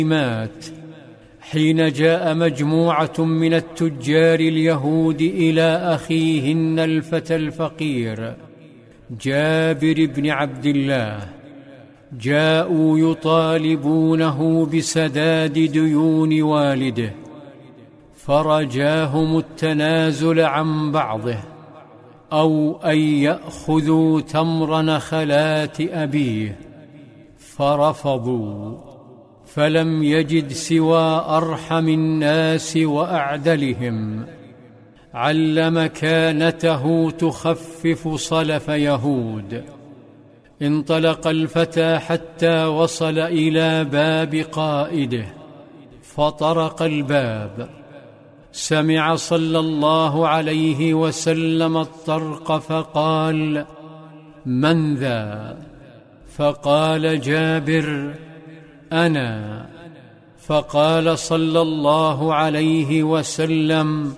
مات حين جاء مجموعة من التجار اليهود إلى أخيهن الفتى الفقير جابر بن عبد الله، جاءوا يطالبونه بسداد ديون والده، فرجاهم التنازل عن بعضه أو أن يأخذوا تمر نخلات أبيه، فرفضوا، فلم يجد سوى أرحم الناس وأعدلهم، عل مكانته تخفف صلف يهود. انطلق الفتى حتى وصل إلى باب قائده، فطرق الباب، سمع صلى الله عليه وسلم الطرق، فقال: من ذا؟ فقال جابر: أنا. فقال صلى الله عليه وسلم: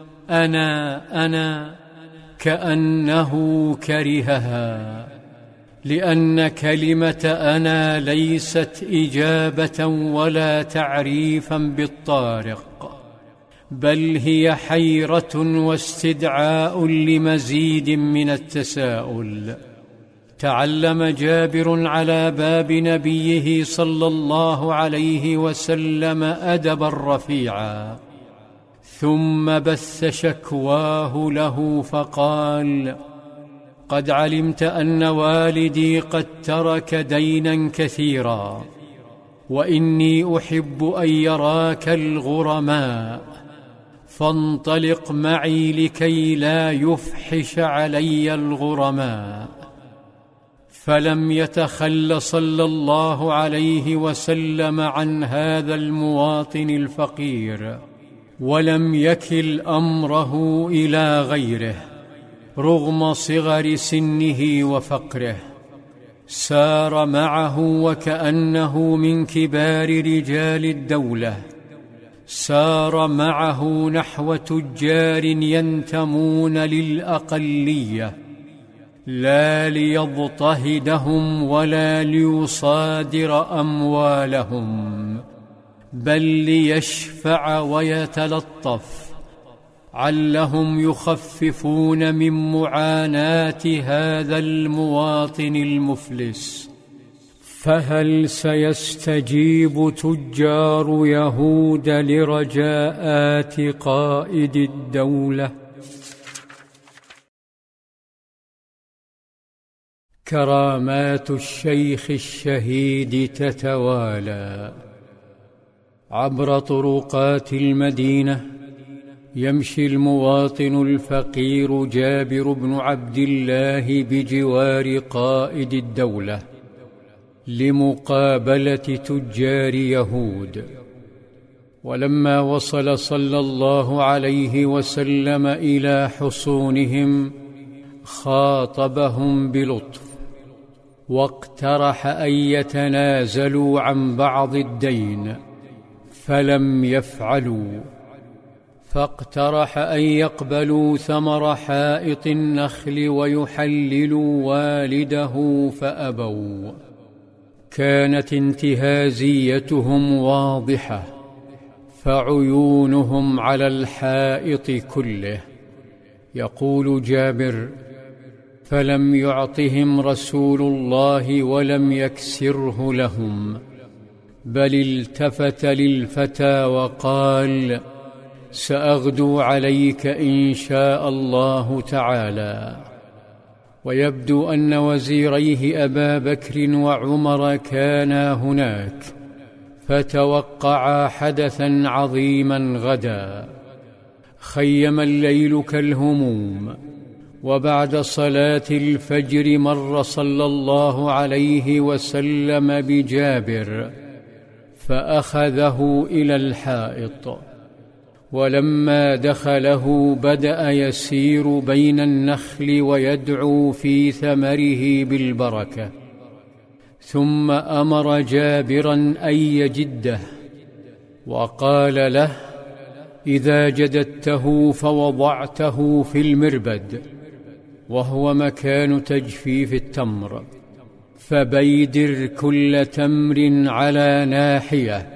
أنا كأنه كرهها، لأن كلمة أنا ليست إجابة ولا تعريفا بالطارق، بل هي حيرة واستدعاء لمزيد من التساؤل. تعلم جابر على باب نبيه صلى الله عليه وسلم أدبا رفيعا، ثم بث شكواه له فقال: قد علمت أن والدي قد ترك دينا كثيرا، وإني أحب أن يراك الغرماء، فانطلق معي لكي لا يفحش علي الغرماء. فلم يتخل صلى الله عليه وسلم عن هذا المواطن الفقير، ولم يكل أمره إلى غيره رغم صغر سنه وفقره، سار معه وكأنه من كبار رجال الدولة، سار معه نحو تجار ينتمون للأقلية، لا ليضطهدهم ولا ليصادر أموالهم، بل ليشفع ويتلطف، علهم يخففون من معاناة هذا المواطن المفلس. فهل سيستجيب تجار يهود لرجاءات قائد الدولة؟ كرامات الشيخ الشهيد تتوالى. عبر طرقات المدينة يمشي المواطن الفقير جابر بن عبد الله بجوار قائد الدولة لمقابلة تجار يهود. ولما وصل صلى الله عليه وسلم إلى حصونهم خاطبهم بلطف، واقترح أن يتنازلوا عن بعض الدين، فلم يفعلوا، فاقترح أن يقبلوا ثمر حائط النخل ويحللوا والده، فأبوا. كانت انتهازيتهم واضحة، فعيونهم على الحائط كله. يقول جابر: فلم يعطهم رسول الله ولم يكسره لهم، بل التفت للفتى وقال: سأغدو عليك إن شاء الله تعالى. ويبدو أن وزيريه أبا بكر وعمر كانا هناك، فتوقعا حدثا عظيما غدا. خيم الليل كالهموم، وبعد صلاة الفجر مر صلى الله عليه وسلم بجابر فأخذه إلى الحائط، ولما دخله بدأ يسير بين النخل ويدعو في ثمره بالبركة، ثم أمر جابرا أن يجده، وقال له: إذا جددته فوضعته في المربد، وهو مكان تجفيف التمر، فبيدر كل تمر على ناحية،